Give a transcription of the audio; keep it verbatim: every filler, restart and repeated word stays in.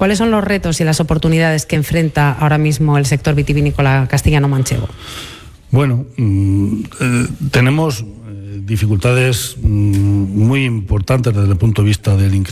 ¿Cuáles son los retos y las oportunidades que enfrenta ahora mismo el sector vitivinícola castellano-manchego? Bueno, eh, tenemos dificultades muy importantes desde el punto de vista del